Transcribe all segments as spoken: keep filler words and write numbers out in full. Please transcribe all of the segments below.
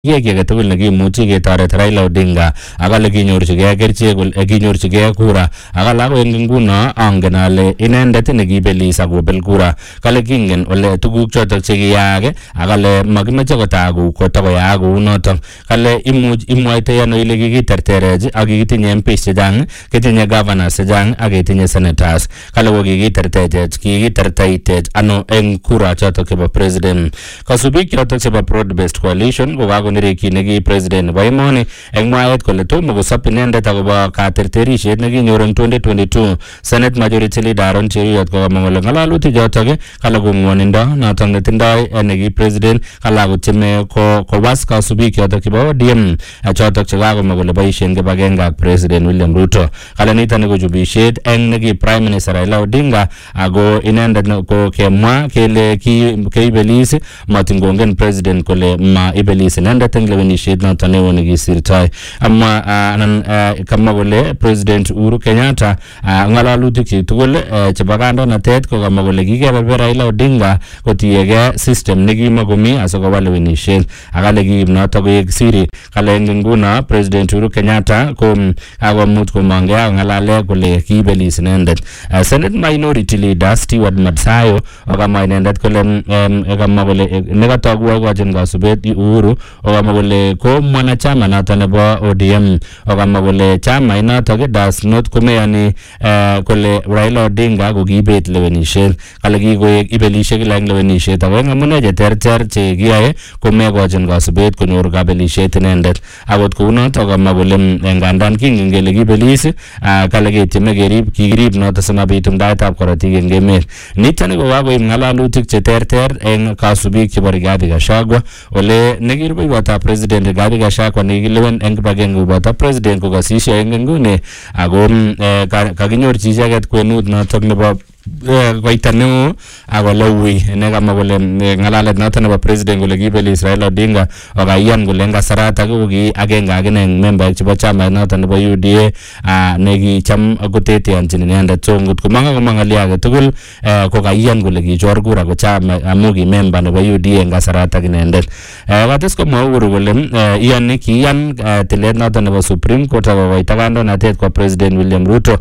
Ye ke tugul ne kimuchi ketoret Raila Odinga akale kinyorchigei kerichek kinyorchigei kura akala ko eng nguno angen ale inendet ne kibelis akobel kura kale kingen ole tuguk chotok chekiyaak akale makimeche kotagu kotakoyaak kou notok kale imuch imwaite ano ile kikiterterej ak kikitinye M Ps chechang kitinye governors chechang ak kitinye senators kale ko kikitertejej kikiterteitej ano eng kura chotok chebo president kasubik chotok chebo broad based coalition ko nereki neki president nebo emoni eng mwaet kole tomo kosop inendet akobo katerterishet nekinyor eng twenty twenty-two Senate Majority Leader Aaron Cheruiyot kokamwa kole ngalalutik chotok kale kongwonindo notok netindoi neki president kala kotieme kowas kasubik chotok chebo O D M chotok chekakomwa kole boisien kibagenge ak president William Ruto kale nitoni ko chubishet eng neki prime minister Raila Odinga ako inendet ko kemwa kele kiibelis matingongen president kole ma ibelis inendet eng lewenishet noton neo nekisirtoi amma anan kamwa kole president Uhuru Kenyatta ngalalutik chik tugul chebo kandoinatet ko kamwa kole kikeberber Raila Odinga kotiegei system nekimakomi asikoba lewenishet akale kiib notok koek siri kale eng nguno president Uhuru Kenyatta ko akomuch komongei ak ngalale kole kiibelis inendet Senate Minority Leader Stewart Matsayo akamwa inendet kole kamwa kole nekatoku akochin kasubet Uhuru okamwa kole ko mwanachama noto nebo O D M okamwa kole chama inotok does not komeyani kole Raila Odinga ko kiibet lewenishet kale kikoek ibelishe kila eng lewenishet ako eng amune cheterter chekiyae komekochin kasubet konyor kabelishet inendet akot kounotok okamwa kole ngandan kingen kele kibelis kale ketieme kerib kikirib noto simabit tumdaetab korotik eng emet nitoni ko kakoib ngalalutik cheterter eng kasubik chebo Rigathi Gachagua ole nekirubeiwotab president Rigathi Gachagua nekilewen eng kibagenge koboto president kokasishe eng nguni ako kakinyorchi icheket kwenut notok nebo koita neo ako lowi nekamwa kole ngalalet noton nebo president kole kibelis Raila Odinga akaiyan kole eng kasaratak ko ki agenge akine eng membaek chebo chama noton nebo U D A nekicham koteteanchin inendet so ngot komanga komang'ali age tugul ko kaiyan kole kichor kura ko chama amu ki member nebo U D A eng kasaratak inendet kates komwa Uhuru kole iyani kiyan tilet noton nebo Supreme Court akokoita kandoinatet kwa president William Ruto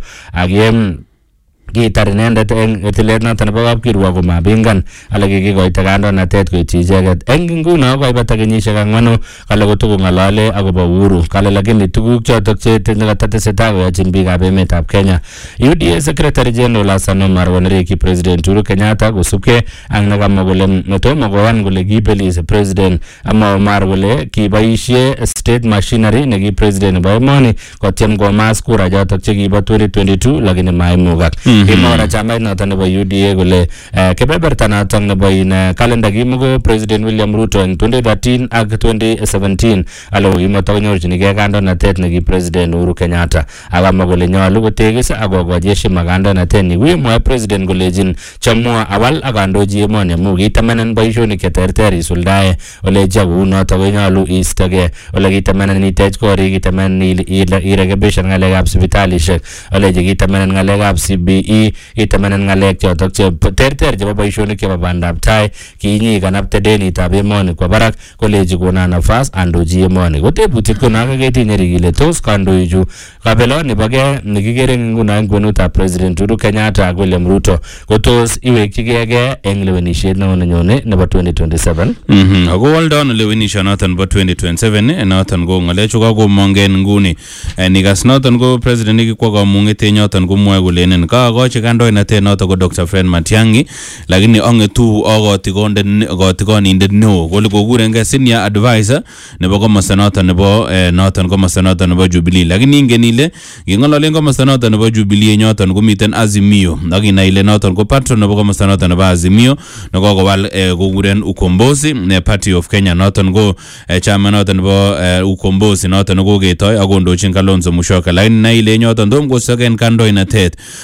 ak kitar inendet eng tilet noton nebo kapkirwok komabingan ale kikikoita kandoinatet koityi icheket eng nguno koibata kenyisiek ang'wanu kale kotokong'alale akobo Uhuru kale lakini tuguk chotok chetesetai koyochin biikab emetab Kenya U D A Secretary General Hassan Omar konereki president Uhuru Kenyatta kosubkei ak nekamwa kole tomo koyan kole kiibelis president ama Omar kole kiboisie state machinery neki president nebo emoni kotyem komas kura chotok chekibo twenty twenty-two lakini maimukak kimora chamait noton nebo U D A kole kebeberta noton nebo in kalenda kimuko president William Ruto eng twenty thirteen ak twenty seventeen alo kimatokonyorchinigei kandoinatet neki president Uhuru Kenyatta akamwa kole nyolu kotegis akokochi heshima kandoinatet ni kuye mwae president kolejin chamwa awal akandochi emoni amu kitemenen boisionik cheterter isuldae ole jagu noto konyolu iistogei ole kitemenen itech korik kitemenen irekebishan ng'alekab sipitalishek ole kitemenen ng'alekab C B E itemenen ngalek chotok che terter chebo boisionik chebo bandab tai kinyi kanapte denitab emoni kwa barak koleji kona nafas andochi emoni kotebutit konaka ketinye kile tos kandoichu kabeloni bage nekikere nguno eng kwenutab president Uhuru Kenyatta ak William Ruto kotos iwekchigei eng lewenishet neo nenyone nebo twenty twenty-seven mhm ako waldon lewenishet noton bo twenty twenty-seven noton ko ngalechu kakomongen nguni nikas noton ko president nikikwa kamung'et noton komwoe kolenen kakochi kandoinatet noton ko Doctor Fred Matiang'i lakini ongetu akotikonde kotikoninde neo kole kokurengei senior advisor nebo komosta noton nebo noton komosta noton nebo Jubilee lakini ingen ile ngingololen komosta noton nebo Jubilee nyoton komiten Azimio akina ile noton ko patron nebo komosta noton nebo Azimio nekokowal kokuren Ukombozi Party of Kenya noton ko chama noton nebo Ukombozi noton koketoi akondochin Kalonzo Musyoka lakini na ile nyoton tom kosaken kandoinatet ako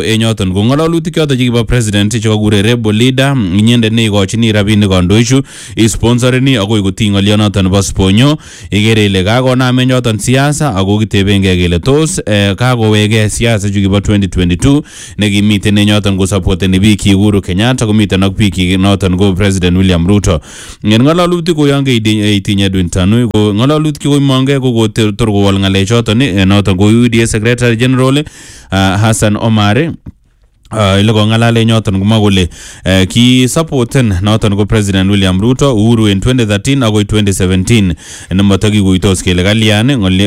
ko enyoton ko ngalalutik choto chekibo president chekakure rebel leader inyendet ne ikochini rabinik kandoichu isponsoreni akoi kotinyi ngolionoton nebo sponyo igere ile kakonam enyoton siasa ako kitebenge kele tos kakoweke siasa chukibo twenty twenty-two nekimiten enyoton ko supporteni biik Uhuru Kenyatta komiten ak biik noton ko President William Ruto. Ngen ngalalutik ko yange itinye Edwin Tanui ko ngalalutik ko imange ko kotor kowol ngalechoton noton ko U D A Secretary General Hassan Omar Uh, ile ko ngalale nyoton kuma kole uh, ki supporten noton ko President William Ruto Uhuru in twenty thirteen agoi twenty seventeen ne mataki kuitos kele kalian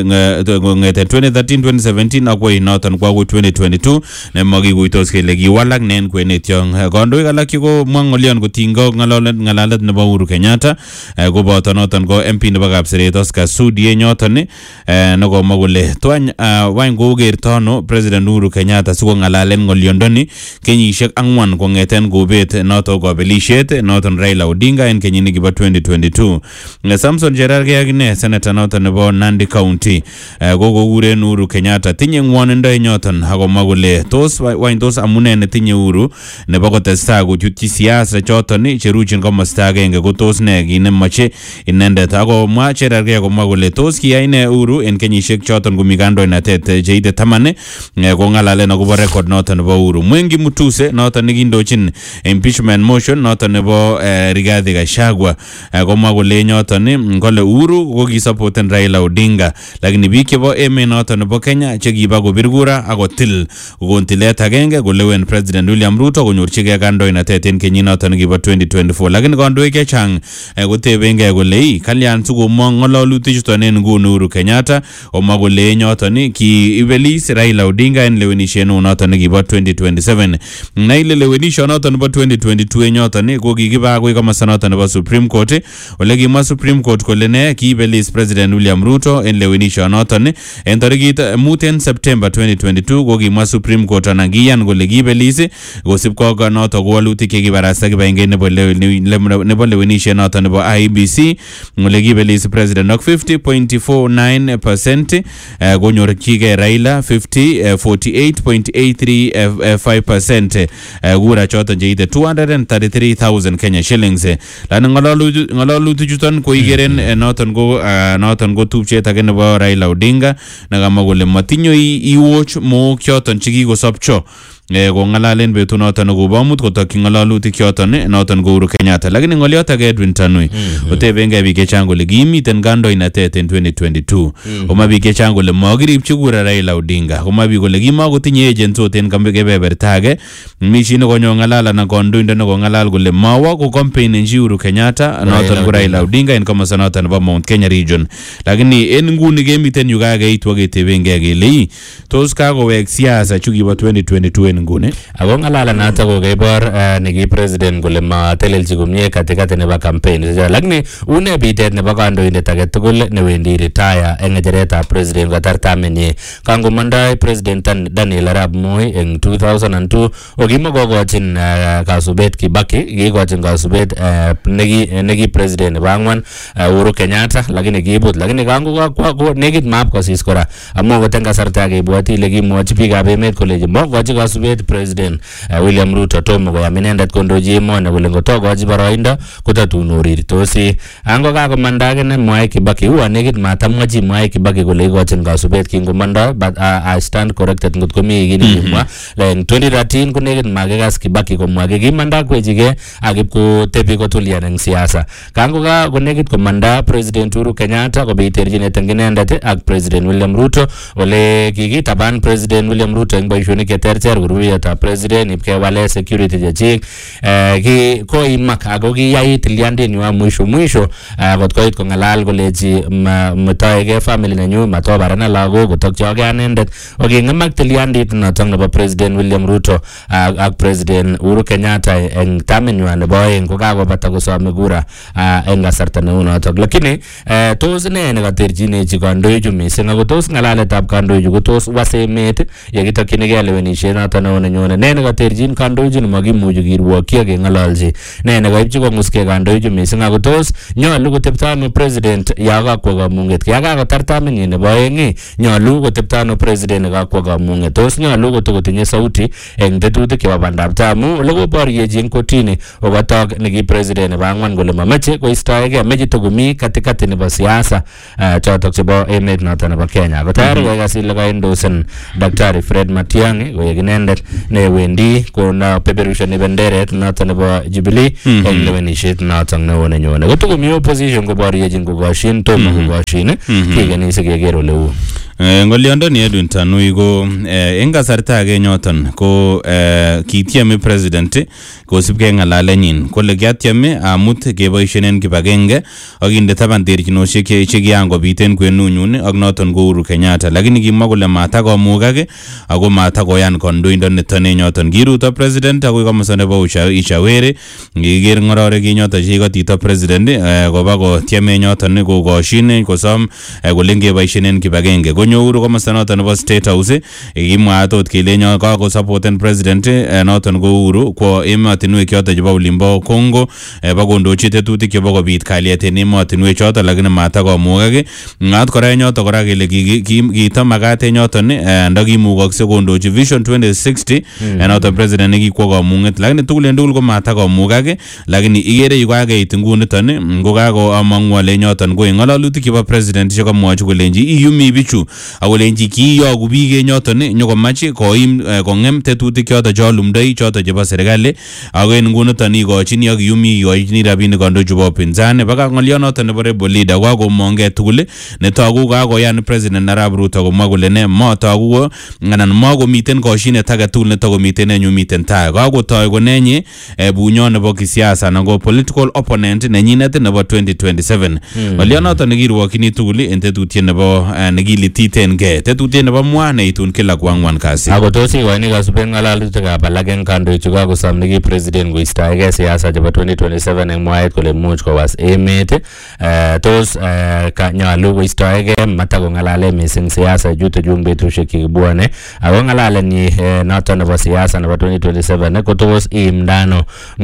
ngete twenty thirteen twenty seventeen agoi noton kwa agoi twenty twenty-two ne magi kuitos kele kiwalak nen kwenet yon kandoik alak ko mwangolian kotingo ngalalet ngalalet nebo Uhuru Kenyatta uh, ko boto noton ko M P nebo Kapseret Oscar Sudi nyoton uh, ne ko magole twany uh, wain ko gertono President Uhuru Kenyatta siko ngalalen ngoliondoni kenyishek angwan kongeten gobet noto kabelishet noton Raila Odinga en kenyini kibo twenty twenty-two. Samson Cherargei akine senator noton nebo Nandi County ko kokuren Uhuru Kenyatta tinye ngwonindo nyoton akomwa kole tos wany tos amune netinye Uhuru nebo kotestai kochutyi siasa choton cheruchin komosta agenge ko tos ne kit nemoche inendet akomwa Cherargei komwa kole tos kiyai ne Uhuru en kenyishek choton komi kandoinatet cheite taman ko ngalalen akobo record noton nebo Uhuru. Mwengi Mutuse noton nekindochin impeachment motion noton nebo uh, Rigathi Gachagua uh, komwa kole nyoton kole Uhuru ko kisupporten Raila Odinga lakini biik chebo emet noton nebo Kenya chekiba kobir kura akotil kokon tilet agenge kolewen President William Ruto konyorchigei kandoinatet en kenyit noton kibo twenty twenty-four lakini kandoik chechang uh, kotebengei kole ii kalyan sikomong ngalalutik chuton en nguni Uhuru Kenyatta omwa kole nyoton ki ibelis Raila Odinga en lewenishet noton kibo twenty twenty-seven na ile lewenisho noton nebo twenty twenty-two nyoton ko kikiba akoi komasta noton nebo Supreme Court ole kimwa Supreme Court kole ne kiibelis President William Ruto en lewenisho noton en tarikit muten September twenty twenty-two ko kimwa Supreme Court anan kiyan kole kiibelis kosipko ak noton ko walutik chekibarasta kibagenge nebo nebo lewenishet noton nebo I E B C ole kiibelis President ak fifty point four nine percent konyorchigei Raila fifty forty-eight point eight three five percent kura choton cheite two hundred thirty-three thousand Kenya shillings. Lani ngalalutik chuton ko igeren noton ko noton ko tupchet age nebo Raila Odinga nakamwa kole matinyo iwoch mook choton chekikosopcho ko ngalalen betu noton kobo amut kotokyi ngalalutik choton noton ko Uhuru Kenyatta lakini ngoliot age Edwin Tanui otebengei biik chechang kole kimiten kandoinatet en twenty twenty-two oma biik chechang kole makiripchi kura Raila Odinga oma biik kole kimakotinye agents ot en kebeberta age mi chi ne konyo ngalala na kandoindet ne kongalal kole mawa ko campaign en Uhuru Kenyatta noton ko Raila Odinga en komosta noton nebo Mount Kenya region lakini en nguni kemiten yu kakeitwa ketebengei kele tos kakowek siasa chukibo twenty twenty-two ngune ako ngalala nato ko kebor neki president kole matelelchi komie katikati nebo campaign lakini une bitet nebo kandoindet age tugul newendi retire eng ngecheretab president kotar tamenyi kangomandai president Daniel Arap Moi eng two thousand two okimokokochin kasubet Kibaki kikochin kasubet neki neki president nebo angwan Uhuru Kenyatta lakini kiibut lakini kango kwa nekit map kosis kora amu koten kasarta kebwati ile kimwochi biikab emet kole mokochi kasubet President uh, William Ruto tomo koyam inendet kondochi emoni kole ngotokochi boroindo kotatun orirtosi ango kakomanda akine Mwai Kibaki huwa nekit matamwachi Mwai Kibaki kole ikochin kasubet kingomanda but uh, I stand corrected ngot komi kini kimwa like twenty thirteen ko nekit makikas Kibaki komwa kikimanda kwechige akip kotebi kotulian eng siasa kango ka konekit komanda President Uhuru Kenyatta kobiterchinet eng inendet ak President William Ruto ole kikitaban President William Ruto eng boisionik cheterter kuruyetab president ipkewale security chechik eh ki koimak ako kiyai tiliandenyu mwisho mwisho kotkoit kongalal kolechi metoege family nenyu matobarana lagok kotokyoge anendet okingemak tiliandit noton nebo President William Ruto ak President Uhuru Kenyatta eng tamenyu nebo aeng ko kakobata kosome kura eng kasarta neu notok lakini tos ne nekaterchinechi kandoichu mising ako tos ngalaletab kandoichu ko tos wase emet yekitokyinigei lewenishet noton neo nenyone ne nekaterchin kandoichin makimuchi kirwokyi ak keng'ololji ne nekaipchi kong'uske kandoichu mising ako tos nyolu kotepto ano president ya kakwo kamung'et ya kakotar taminyi nebo oeng nyolu kotepto ano president kakwo kamung'et tos nyolu kotokotinye sauti eng tetutik chebo bandab tai amu ole koboryechi eng kotini okotok neki president nebo ang'wan kole mameche koistoegei meche tokomi katikati nebo siasa chotok chebo emet noto nebo Kenya ko tayari kokas ile kaendosen Daktari Fred Matiang'i koek inendet newendi kona peperushani benderet noto nebo Jubilee eng lewenishet noto neo nenyone kotokomi opposition koboryechin kokoshin tomo kokoshin kikeni sikeker ole uu Ngoliondoni Edwin Tanui ko eng kasarta age nyoton ko kitieme president kosipke ng'alalenyin kole kiatieme amut keboisien kibagenge ak inde taban terchinosiek che kiangobiten kwenunyun ak noton ko Uhuru Kenyatta lakini kimwa kole matakomugak ako matakoyan kandoindoniton nyoton kiruto president ako komosta nebo Ishawere ngiger ng'orore kinyoton chikotito president koba kotieme nyoton kokoshin kosom kole ngeboisien kibagenge konyoru komosta noton nebo State House kimwa atot kele nyo kako supporten president noton ko Uhuru kwo emotinwek choton chebo Ulimbo Kongo bakondochi tetutik chebo kobit kalyet en emotinwek choton lakini matakomugak ngat kora nyoton kora kele kito makat nyoton ndakimukokse kondochi Vision twenty sixty noton president nekikwo kamung'et lakini tugul en tugul ko matakomugak lakini igere yu kakeit nguniton ko kakoamang'u ale nyoton ko ng'alalutik chebo president chekamwochi kolenji iyumi bichu akolenji kiyoku biik nyoton nyokomach koim kong'em tetutik choton cholumdoi choton chebo serikali ako en nguniton ikochini ak iyumi ikochini rabinik kandoik chebo upinzani baka ng'olionoton nebo rebel leader kakomongei tugul netogu kakoyan president Arap Ruto komwa kole ne motogu anan makomiten koshinet age tugul netokomiten en yu miten tai kakotoi konenyi bunyo nebo kisiasa anan ko political opponent nenyinet nebo twenty twenty-seven ng'olionoton nekirwokyini tugul en tetutiet nebo nekilititen ge tetutiet nebo mwa neitun kila kwangwan kasi ako tos ikoini kasuben ng'alalutikab alak en kandoichu kakosom neki president koistoegei siasa chebo twenty twenty-seven eng mwaet kole much kowas emet tos nyolu koistoegei matakong'alale mising siasa chute chu betusiek chekibwone ako ng'alalenyi noto nebo siasa nebo twenty twenty-seven ko tos iimdano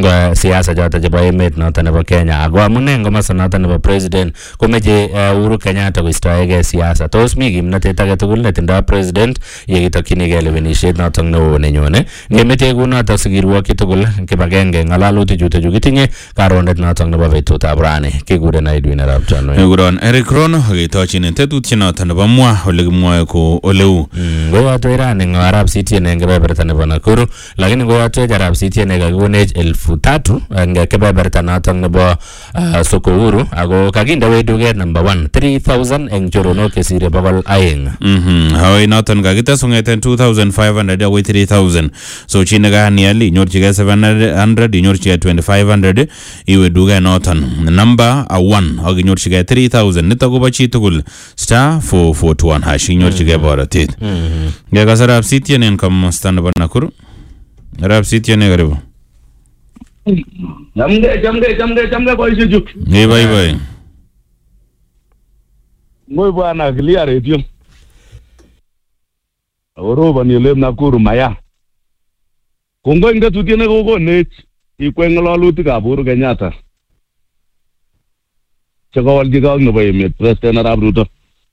siasa choto chebo emet noto nebo Kenya ako amune eng komosta noto nebo president komeche Uhuru Kenyatta koistoegei siasa tos mi kimnatet age tugul netindoi president yekitokyinigei lewenishet noto neo nenyone ngemete kunoto sikirwokyi tugul kibagenge ng'alalutik chuto chu kitinye karonet noto nebo betutab rani kikuren Edwin Arap Tanui kuron Eric Rono aketochin tetutiet noto nebo mwa ole kimwoe ko ole uu ngoyotwe rani ngo Arap Citizen eng kebeberta nebo Nakuru lakini ngoyotwe Arap Citizen kakikonech elfu tatu eng kebeberta noto nebo Soko Uhuru ako kakinde wei duket number one three thousand eng choronok chesire bokol aeng mhm hoi noton kakites kong'eten two thousand five hundred akoi three thousand so chi nekanial inyorchigei seven hundred inyorchigei twenty-five hundred iwe duket noton number one ak inyorchigei three thousand nito kobo chi tugul star four four one hash inyorchigei borotet ngekas Arap Citizen en komosta nebo Nakuru Arap Citizen karibu jamge jamge jamge jamge boisiechu ni bye bye ngoi bwana clear radio orobani ole Nakuru maya kongo ing tetutiet nekokonech ikwe ng'alalutikab Uhuru Kenyatta chekawalchi ak nebo emet president Arap Ruto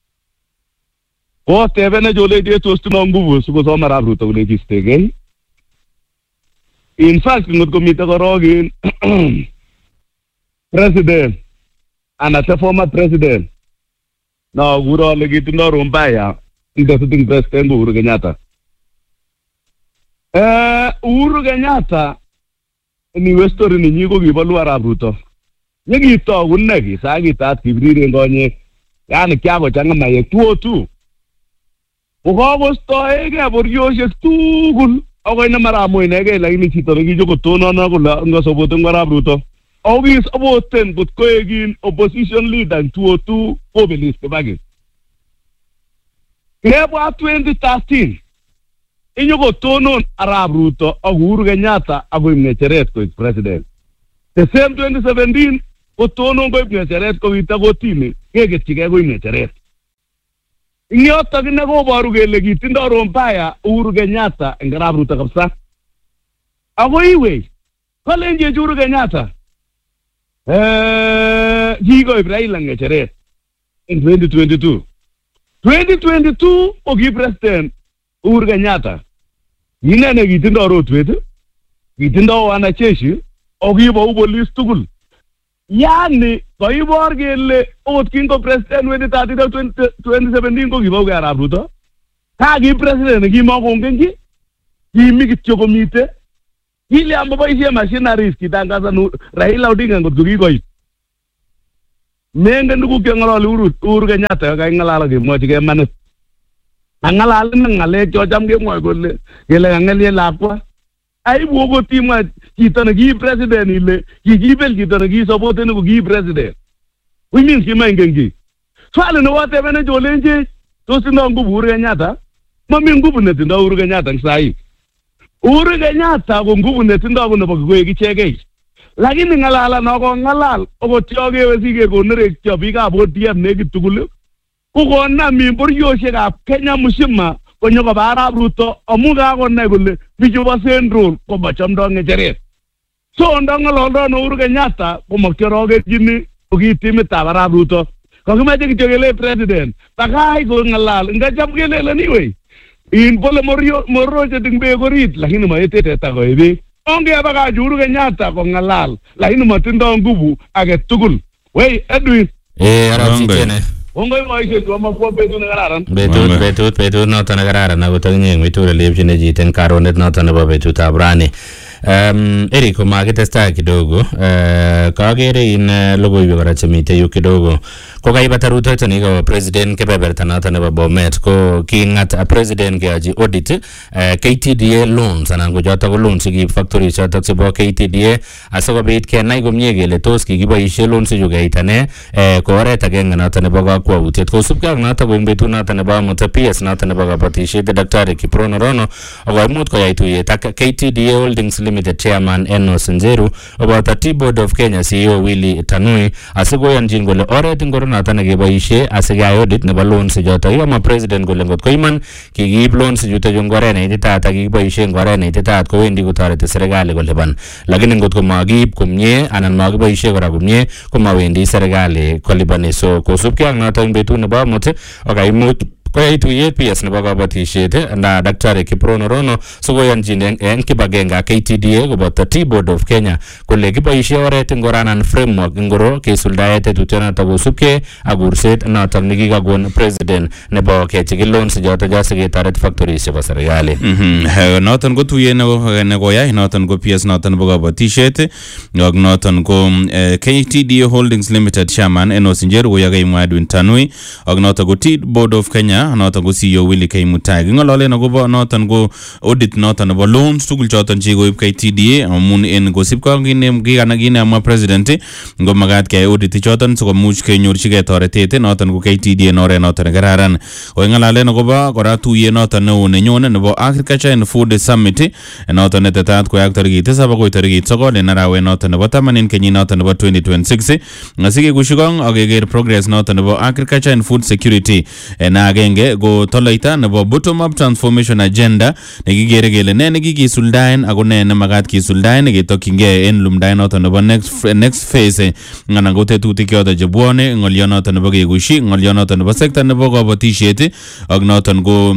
ko tebenech ole tos tino nguvu sikosom Arap Ruto kole kistegei in fact ngot komite korok president ana the former president na kuro ole kitindo rumbaya the sitting president Uhuru Kenyatta eh Uhuru Kenyatta ni westori ni nyiko kibolu Arap Ruto nyekito kunne kisakitat kibriren konyek yani kyako changa maye two oh two kokostoege boryoshek tugul akoi nemaramu inegei lakini chito nekichokotonono kole ngasoboten Arap Ruto awis aboten but koekin opposition leader in two oh two kobelis kibaki kebwa twenty thirteen inyokotonon Arap Ruto ak Uhuru Kenyatta akoib ng'echeret koik president the same twenty seventeen kotonon koib ng'echeret kowita kotini keketyigei koib ng'echeret Yotok ine koboru kele kitindoi roho mbaya Uhuru Kenyatta eng Arap Ruto kabisa. Ako iwe kolenji Uhuru Kenyatta eh kikoib Raila ngecheret in twenty twenty-two. twenty twenty-two ko ki president Uhuru Kenyatta. Inene kitindoi rotwet, kitindoi wanajeshi, o kibo police tugul. Yani koibor kele ot kingo president wedi thirty twenty seventeen ko kibo Arap Ruto. Ka ki president kimakongen ki, kimi kityo komite. Ile amboboisie machineries kitangaza Raila Odinga ngot kikoib. Mengen tuguk cheng'ololi Uhuru Kenyatta kang'alala kemwochi kemanit. Ang'alal ng'alek chocham kemwoe kole kele kang'elie lakwa. Aibu okot imwa chito ne ki president ile kikibel chito ne ki supporten ko ki president. Which means kimaingen ki. Swali ne watebene cholenje tos tindoi nguvu Uhuru Kenyatta. Mami nguvu netindoi Uhuru Kenyatta eng sai. Uhuru Kenyatta ko nguvu netindoi ko nebo koek ichegei. Lakini ng'alala no ko ng'alal okot yokewe sikekonerekyo biikab O D M nekit tugul ko konam boryoshekab Kenya mzima konyo koba Arap Ruto amu kakonai kole bichu bo Central ko machamdoi ng'echeret. So ndang'ololdo Uhuru Kenyatta ko makiorogenjini ko ki timitab Arap Ruto. Kakimache kityo kele president bakach ko ng'alal ngacham kelelen iwe in pole morroche ting beek orit lakini maete teta koe beek. Ongebakach Uhuru Kenyatta ko ng'alal lakini matindoi nguvu age tugul. Wey Edwin. Eh arap chitene. Ongoi boisiet ko makwo betut nekararan. Betut betut betut noton nekararan ako takinye eng betut lepchine chiten karonet noton nebo betutab rani. Um, Eric komakitestai kidogo uh, kagere in uh, logoiwek kora chemite yu kidogo ko kaibata rutoito niko president kebeberta noton nebo Bomet ko kingat uh, president keyochi audit uh, K T D A loans anan ko chotok ko loans chekiib factory chotok chebo K T D A asikobit kenai komie kele tos kikiboisie loans chu keitane uh, ko oret agenge noton nebo kakwautiet kosubkei ak notok ko eng betut noton nebo amut P S noton nebo kabatisiet Daktari Kiprono Rono akoimuch koyai tuyet ak K T D A Holdings Limited Chairman Enos Njeru oboto T-Board of Kenya C E O Willy Tanui asikoyanchin kole oret ngoro noton nekeboisie asikeyai audit nebo loans chotok. Yoma president kole ngot ko iman kikiib loans chutok eng oret neititaat ak kikiboisie eng oret neititaat kowendi kotoreti serikali kolipan, lakini ngot ko makiib komie anan makiboisie kora komie komawendi serikali kolipani. So kosubkei ak notok eng betut nebo amut akaimuch koyai tuyet P S nebo kabatisiet na Daktari Kiprono Rono sikoyanchin eng kibagenge ak K T D A koboto T-Board of Kenya kole kiboisie oret ngoro anan framework ngoro kesuldae tetutyonotok kosubkei ak kurset notok nekikakon president nebo kechikil loans chotok asiketoret factories chebo serikali. Mhm. Noton ko tuyet nekoyai noton ko P S noton nebo kabatisiet ak noton ko K T D A Holdings Limited Chairman Enos Njeru koyakaimwa Edwin Tanui ak noton ko T-Board of Kenya noton ko C E O Willy K Mutai ng'ololen akobo noton ko audit noton nebo loans tugul choton chikoib K T D A amun en kosibkei ak kinemwa president ngo makat keyai audit choton sikomuch kenyorchigei toretet noton ko K T D A en oret noton nekararan. Ko ng'alalen akobo kora tuyet noton neo nenyone nebo Agriculture and Food Summit noton netetat koyak tarikit tisab akoi tarikit sokol en arawet noton nebo taman en kenyit noton nebo twenty twenty-six asikekushikong ak keker progress noton nebo agriculture and food security na agenge go toloita nebo bottom up transformation agenda nekikere kele ne nekikisuldaen ako ne nemakat kisuldaen ketokyingei en lumdaet noton nebo next next phase ngana ko tetutik choton chebwone ng'olyo noton nebo kekushi ng'olyo noton nebo sekta nebo kabatisiet ak noton ko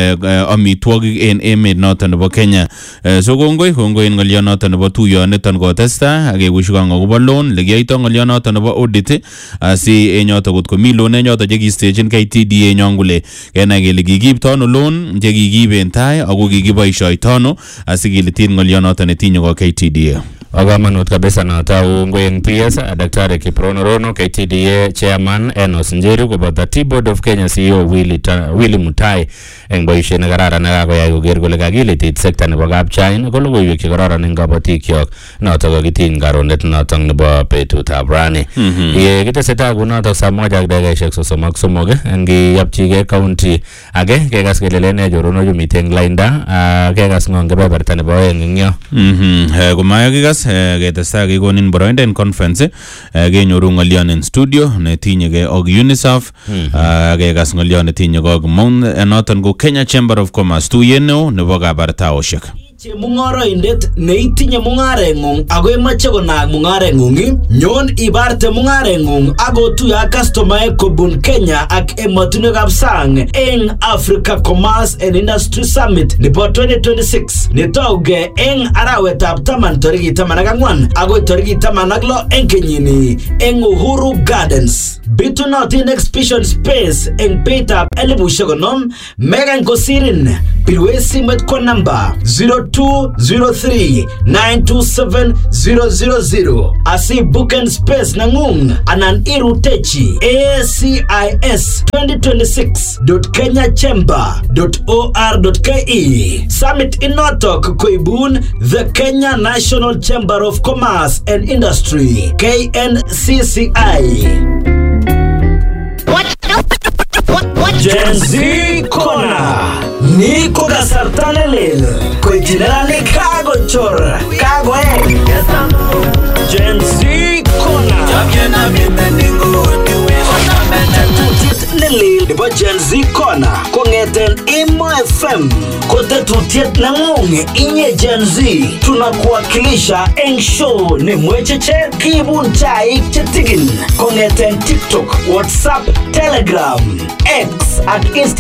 amitwogik en emet noton nebo Kenya. So kongoi kongoi en ng'olyo noton nebo tuyoniton kotesta akekushi kong akobo loan lekiyoito ng'olyo noton nebo audit asi enyoto kotko mi loan enyoto chekistechin K T D A nyongule kenai kele kikiiptono loan chekikiiben tai ako kikiboisioitono asikilitin ng'olyo noton netinye ko K T D A. Akamanut kabisa noto ngweng P S Daktari Kiprono Rono K T D A Chairman Enos Njeru koboto T-Board of Kenya C E O Willy Willy Mutai eng boisiet nekararan nekakoyai koker kole kakilitit sekta nebo kapchain ko logoiwek chekororon eng kabatik noto kakitiny karonet noto nebo betutab rani. Ye kitesetai kunoto saa moja ak dakikaishek sosom ak somok ngiyopchigei county age kekas kele lene jorono chumite eng lainda kekas ng'ong kebeberta nebo oeng eng yo. Mhm. Komayakikas Plus ketestai kekonin boroindo en conference kenyoru ng'olyon en studio netinyegei ak UNICEF kekas ng'olyon netinyegei ak Mount noton ko Kenya Chamber of Commerce tuyet neo nebo kabartaoshek. Mung'aroindet neitinye mung'areng'ung ako imache konaak mung'areng'ung nyon ibarte mung'areng'ung ako tuya ak customer kobun Kenya ak emotinwekab sang eng Africa Commerce and Industry Summit nebo twenty twenty-six netauge eng arawetab taman tarikit taman ak ang'wan akoi tarikit taman ak lo eng kenyini eng Uhuru Gardens. Bitunotin exhibition space eng beitab elibushek konom megan kosirin pirwe simet kwa namba zero two zero three nine two seven zero zero zero asi booking space nangung anan irutechi A C I S twenty twenty-six dot kenya chamber dot or dot ke. Summit inotok koibun the Kenya National Chamber of Commerce and Industry K N C C I. Gen Z Corner Niko kasartane lel Koitinani kago chor Kago eh Gen Z Corner Jamyena mime ningu Tetutiet nelil nebo Gen Z Corner Kongeten Imo F M Kotetutiet nangung inye Gen Z Tunakuwakilisha eng show ni mwecheche Kibun chaik chetigin Kongeten TikTok, WhatsApp, Telegram, X at Instagram